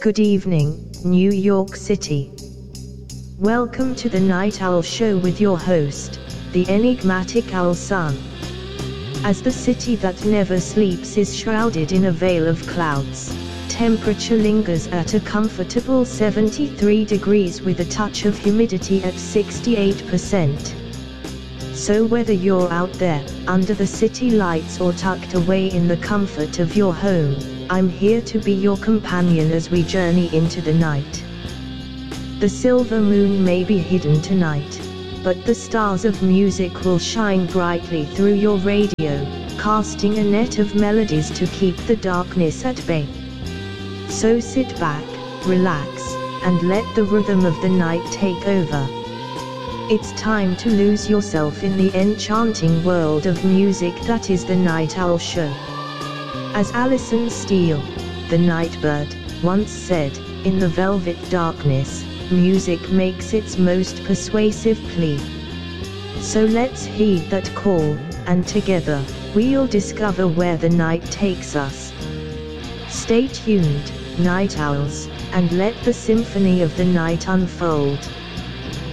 Good evening, New York City. Welcome to the Night Owl Show with your host, the enigmatic Owl Sun. As the city that never sleeps is shrouded in a veil of clouds, temperature lingers at a comfortable 73 degrees with a touch of humidity at 68%. So whether you're out there, under the city lights or tucked away in the comfort of your home, I'm here to be your companion as we journey into the night. The silver moon may be hidden tonight, but the stars of music will shine brightly through your radio, casting a net of melodies to keep the darkness at bay. So sit back, relax, and let the rhythm of the night take over. It's time to lose yourself in the enchanting world of music that is the Night Owl Show. As Alison Steele, the Nightbird, once said, in the velvet darkness, music makes its most persuasive plea. So let's heed that call, and together, we'll discover where the night takes us. Stay tuned, night owls, and let the symphony of the night unfold.